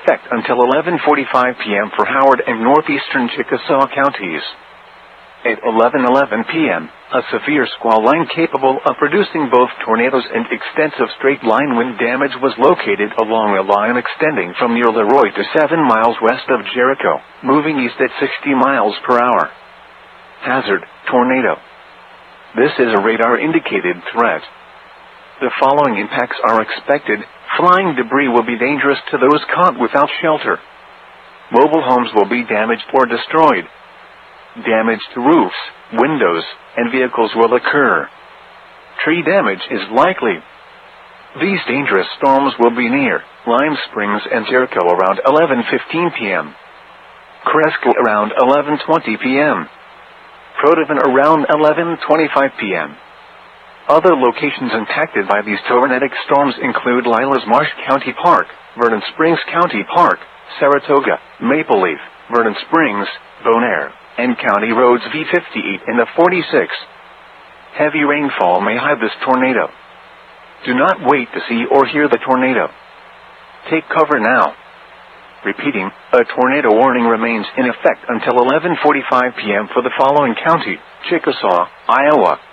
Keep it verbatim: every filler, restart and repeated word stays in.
effect until eleven forty-five p m for Howard and northeastern Chickasaw counties. At eleven eleven p m, a severe squall line capable of producing both tornadoes and extensive straight-line wind damage was located along a line extending from near Leroy to seven miles west of Jericho, moving east at sixty miles per hour. Hazard: tornado. This is a radar-indicated threat. The following impacts are expected. Flying debris will be dangerous to those caught without shelter. Mobile homes will be damaged or destroyed. Damage to roofs, windows, and vehicles will occur. Tree damage is likely. These dangerous storms will be near Lime Springs and Jericho around eleven fifteen p m Cresco around eleven twenty p m Protivin around eleven twenty-five p m Other locations impacted by these tornadic storms include Lilas Marsh County Park, Vernon Springs County Park, Saratoga, Maple Leaf, Vernon Springs, Bonaire, and County Roads V fifty-eight and the forty-six. Heavy rainfall may hide this tornado. Do not wait to see or hear the tornado. Take cover now. Repeating, a tornado warning remains in effect until eleven forty-five p m for the following county: Chickasaw, Iowa,